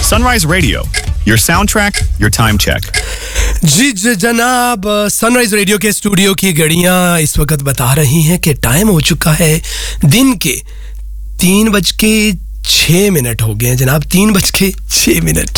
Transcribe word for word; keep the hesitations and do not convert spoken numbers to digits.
Sunrise Radio, your soundtrack, your time check. जी जनाब, sunrise radio के studio की घड़ियां इस वक्त बता रही हैं कि टाइम हो चुका है दिन के तीन बज के छः मिनट हो गए हैं जनाब, तीन बज के छः मिनट.